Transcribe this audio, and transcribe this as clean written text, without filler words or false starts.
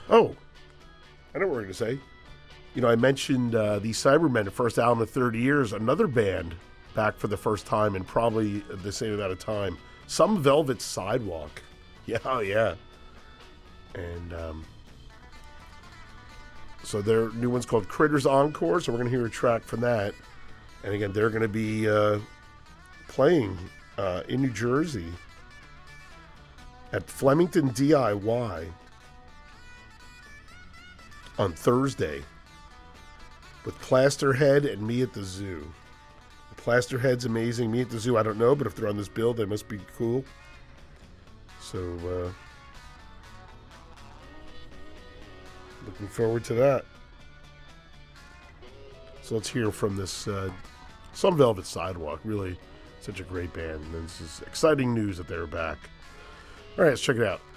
Oh, I know what we're going to say. I mentioned the Cybermen, the first album in 30 years. Another band back for the first time in probably the same amount of time. Some Velvet Sidewalk. Yeah, oh yeah. And so their new one's called Critters Encore, so we're going to hear a track from that. And again, they're going to be playing in New Jersey at Flemington DIY on Thursday with Plasterhead and Me at the Zoo. Plasterhead's amazing. Me at the Zoo, I don't know, but if they're on this bill, they must be cool. So, looking forward to that. So let's hear from this Some Velvet Sidewalk. Really such a great band. And this is exciting news that they're back. All right, let's check it out.